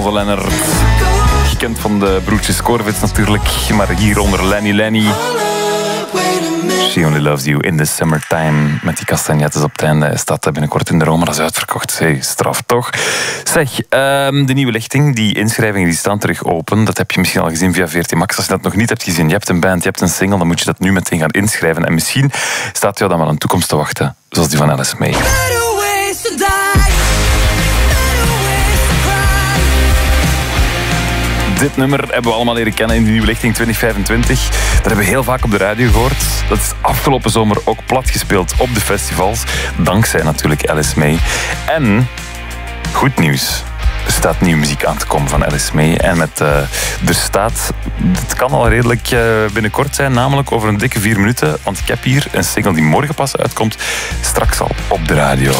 onze Lennart. Gekend van de broertjes Corvitz natuurlijk, maar hier onder Lenny. She Only Loves You in the Summertime. Met die castagnettes op het einde. Staat binnenkort in de Rome, dat is uitverkocht. Hey, straf toch? Zeg, de nieuwe lichting, die inschrijvingen die staan terug open. Dat heb je misschien al gezien via VRT Max. Als je dat nog niet hebt gezien, je hebt een band, je hebt een single, dan moet je dat nu meteen gaan inschrijven. En misschien staat jou dan wel een toekomst te wachten, zoals die van Alice May. Dit nummer hebben we allemaal leren kennen in de nieuwe lichting 2025. Dat hebben we heel vaak op de radio gehoord. Dat is afgelopen zomer ook plat gespeeld op de festivals. Dankzij natuurlijk Alice May. En, goed nieuws. Er staat nieuwe muziek aan te komen van Alice May. En het kan al redelijk binnenkort zijn, namelijk over een dikke 4 minuten. Want ik heb hier een single die morgen pas uitkomt. Straks al op de radio.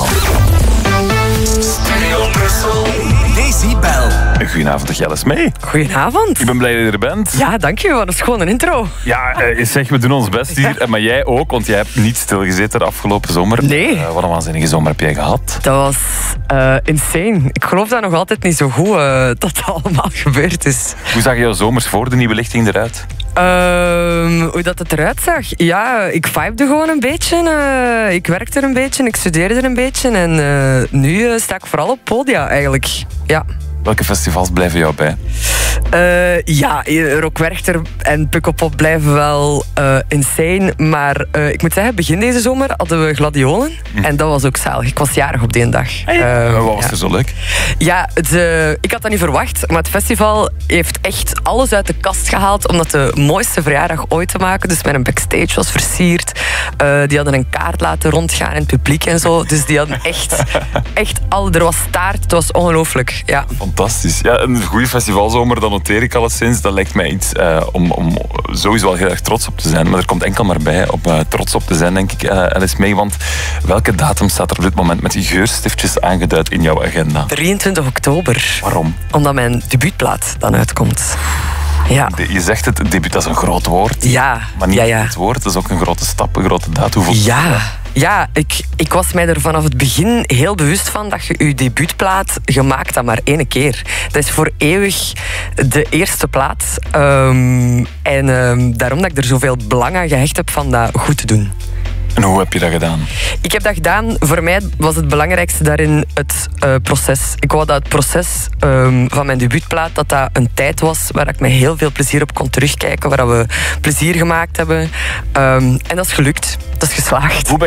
Studio Brussel. Decibel. Goedenavond, Alice May. Goedenavond. Ik ben blij dat je er bent. Ja, dank je. Dat is gewoon een intro. Ja, zeg, we doen ons best hier. Ja. Maar jij ook, want jij hebt niet stilgezeten de afgelopen zomer. Nee. Wat een waanzinnige zomer heb jij gehad? Dat was insane. Ik geloof dat nog altijd niet zo goed dat allemaal gebeurd is. Hoe zag jouw zomers voor de nieuwe lichting eruit? Hoe dat het eruit zag? Ja, ik vibede gewoon een beetje. Ik werkte er een beetje, ik studeerde er een beetje. En nu sta ik vooral op podia eigenlijk. Ja. Welke festivals blijven jou bij? Ja, Rock Werchter en Pukkelpop blijven wel insane. Maar ik moet zeggen, begin deze zomer hadden we Gladiolen. En dat was ook zalig. Ik was jarig op die dag. Wat was er zo leuk? Ja, ik had dat niet verwacht. Maar het festival heeft echt alles uit de kast gehaald om dat de mooiste verjaardag ooit te maken. Dus mijn backstage was versierd. Die hadden een kaart laten rondgaan in het publiek en zo. Dus die hadden echt al. Er was taart, het was ongelooflijk. Ja. Fantastisch. Ja, een goede festivalzomer, dat noteer ik alleszins. Dat lijkt mij iets om sowieso wel heel erg trots op te zijn. Maar er komt enkel maar bij om trots op te zijn, denk ik, Alice May. Want welke datum staat er op dit moment met die geurstiftjes aangeduid in jouw agenda? 23 oktober. Waarom? Omdat mijn debuutplaat dan uitkomt. Ja. Je zegt het debuut, dat is een groot woord. Ja. Maar niet het woord, dat is ook een grote stap, een grote datum. Ja, ik was mij er vanaf het begin heel bewust van dat je je debuutplaat gemaakt dat maar 1 keer. Dat is voor eeuwig de eerste plaat. Daarom dat ik er zoveel belang aan gehecht heb van dat goed te doen. En hoe heb je dat gedaan? Ik heb dat gedaan. Voor mij was het belangrijkste daarin het proces. Ik wou dat het proces van mijn debuutplaat, dat een tijd was waar ik met heel veel plezier op kon terugkijken, waar we plezier gemaakt hebben. En dat is gelukt. Dat is geslaagd. Hoe ben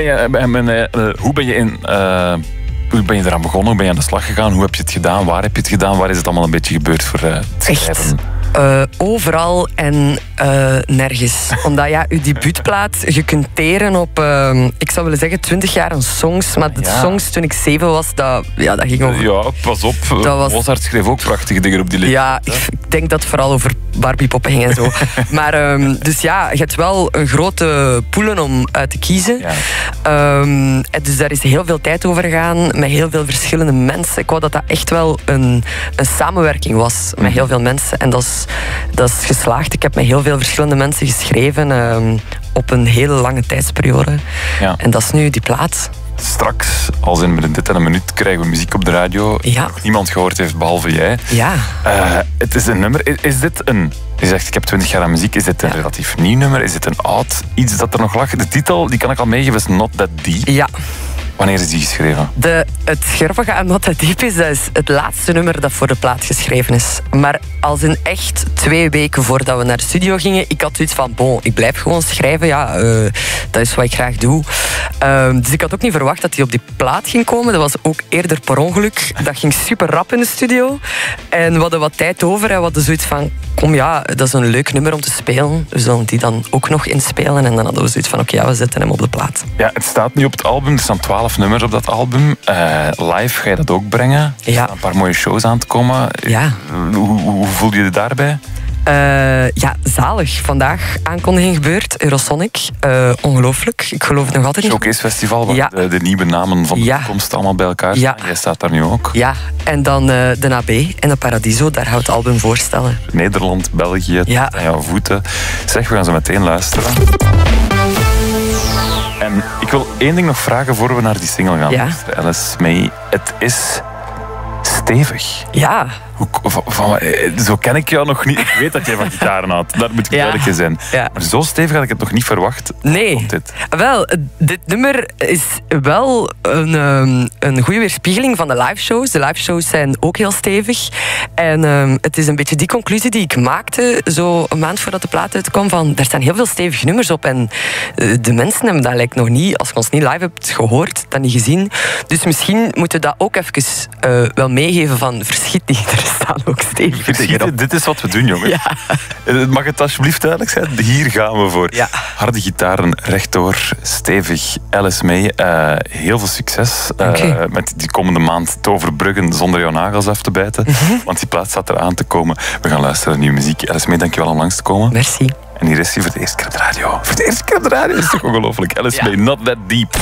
je eraan begonnen? Hoe ben je aan de slag gegaan? Hoe heb je het gedaan? Waar heb je het gedaan? Waar is het allemaal een beetje gebeurd voor het schrijven? Overal en nergens. Omdat je debuutplaat, je kunt teren op, ik zou willen zeggen 20 jaar aan songs. Maar de songs toen ik 7 was, dat ging over... Ja, pas op. Mozart schreef ook prachtige dingen op die lied. Ja, ik denk dat het vooral over Barbiepoppen ging en zo. Maar dus ja, je hebt wel een grote poelen om uit te kiezen. Ja. Dus daar is heel veel tijd over gegaan met heel veel verschillende mensen. Ik wou dat echt wel een samenwerking was met heel veel mensen. En dat is geslaagd. Ik heb met heel veel verschillende mensen geschreven op een hele lange tijdsperiode. Ja. En dat is nu die plaat. Straks, als in dit en een minuut, krijgen we muziek op de radio. Ja. Nog niemand gehoord heeft, behalve jij. Ja. Het is een nummer. Is dit een... Je zegt, ik heb 20 jaar aan muziek. Is dit een relatief nieuw nummer? Is dit een oud iets dat er nog lag? De titel, die kan ik al meegeven, is Not That Deep. Ja. Wanneer is die geschreven? Het grappige aan Not That Deep is, dat is het laatste nummer dat voor de plaat geschreven is. Maar als in echt 2 weken voordat we naar de studio gingen, ik had zoiets van, ik blijf gewoon schrijven. Ja, dat is wat ik graag doe. Dus ik had ook niet verwacht dat die op die plaat ging komen. Dat was ook eerder per ongeluk. Dat ging super rap in de studio. En we hadden wat tijd over en we hadden zoiets van, dat is een leuk nummer om te spelen. We zullen die dan ook nog inspelen. En dan hadden we zoiets van, we zetten hem op de plaat. Ja, het staat nu op het album. Er staan 12 nummers op dat album. Live ga je dat ook brengen. Er staan een paar mooie shows aan te komen. Ja. Hoe voel je je daarbij? Zalig. Vandaag aankondiging gebeurd. Eurosonic. Ongelooflijk. Ik geloof het nog altijd niet. Showcase Festival, waar de nieuwe namen van de toekomst allemaal bij elkaar staan. Jij staat daar nu ook. Ja, en dan de AB en de Paradiso. Daar gaan we het album voorstellen. Nederland, België, aan jouw voeten. Zeg, we gaan zo meteen luisteren. En ik wil 1 ding nog vragen voor we naar die single gaan. Ja. Alice May, het is Stevig. Ja. Zo ken ik jou nog niet. Ik weet dat jij van gitaren houdt. Daar moet ik duidelijk in zijn. Ja. Maar zo stevig had ik het nog niet verwacht. Nee. Wel, dit nummer is wel een goede weerspiegeling van de liveshows. De liveshows zijn ook heel stevig. En het is een beetje die conclusie die ik maakte, zo een maand voordat de plaat uitkwam, van er staan heel veel stevige nummers op. En de mensen hebben dat nog niet, als je ons niet live hebt gehoord, dat niet gezien. Dus misschien moeten we dat ook even wel meegeven van verschiet niet, er staan ook stevige dingen op. Dit is wat we doen, jongen. Ja. Mag het alsjeblieft duidelijk zijn? Hier gaan we voor. Ja. Harde gitaren, rechtdoor, stevig. Alice May, heel veel succes met die komende maand te overbruggen zonder jouw nagels af te bijten. Want die plaat staat eraan te komen. We gaan luisteren naar nieuwe muziek. Alice May, dankjewel om langs te komen. Merci. En hier is hij voor de eerste keer op de radio. Voor de eerste keer op de radio, dat is toch ongelooflijk. Alice May, Not That Deep.